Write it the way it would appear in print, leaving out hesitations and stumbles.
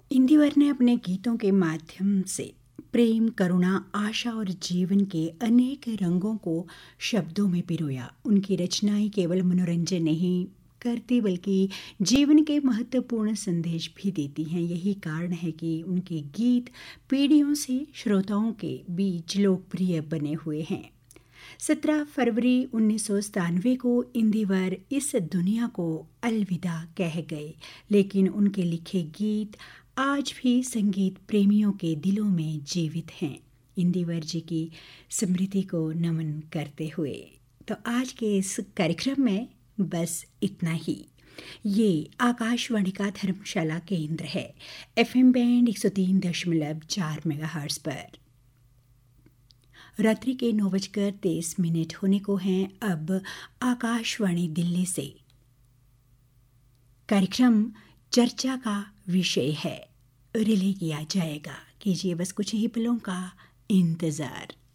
इंदिवर ने अपने गीतों के माध्यम से प्रेम, करुणा, आशा और जीवन के अनेक रंगों को शब्दों में पिरोया। उनकी रचनाएं केवल मनोरंजन नहीं करती बल्कि जीवन के महत्वपूर्ण संदेश भी देती हैं। यही कारण है कि उनके गीत पीढ़ियों से श्रोताओं के बीच लोकप्रिय बने हुए हैं। 17 फरवरी 1997 को इंदिवर इस दुनिया को अलविदा कह गए, लेकिन उनके लिखे गीत आज भी संगीत प्रेमियों के दिलों में जीवित हैं। इंदिवर जी की स्मृति को नमन करते हुए तो आज के इस कार्यक्रम में बस इतना ही। ये आकाशवाणी का धर्मशाला केंद्र है, FM बैंड 103.4 मेगाहर्ट्ज पर। रात्रि के 9:23 होने को हैं। अब आकाशवाणी दिल्ली से कार्यक्रम चर्चा का विषय है रिले किया जाएगा। कीजिए बस कुछ ही पलों का इंतजार।